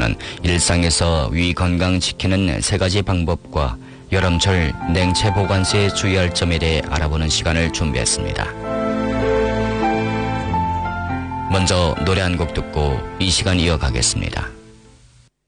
통한 일상에서 위 건강 지키는 3가지 방법과 여름철 냉채 보관시에 주의할 점에 대해 알아보는 시간을 준비했습니다. 먼저 노래 한 곡 듣고 이 시간 이어가겠습니다.